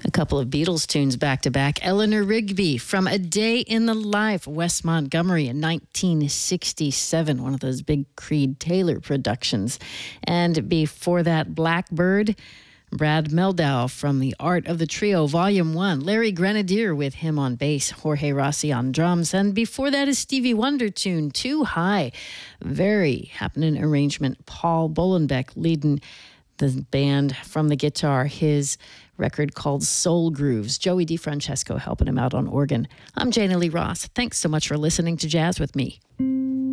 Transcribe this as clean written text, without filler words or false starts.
A couple of Beatles tunes back to back. Eleanor Rigby from A Day in the Life, Wes Montgomery in 1967, one of those big Creed Taylor productions. And before that, Blackbird, Brad Meldau from The Art of the Trio, Volume 1. Larry Grenadier with him on bass, Jorge Rossi on drums. And before that, a Stevie Wonder tune, Too High. Very happening arrangement. Paul Bolenbeck leading the band from the guitar. His record called Soul Grooves. Joey DeFrancesco helping him out on organ. I'm Jana Lee Ross. Thanks so much for listening to Jazz with Me.